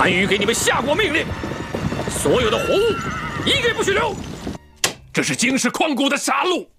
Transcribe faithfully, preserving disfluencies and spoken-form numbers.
单于给你们下过命令，所有的活物一个也不许留。 这是京师矿谷的杀戮，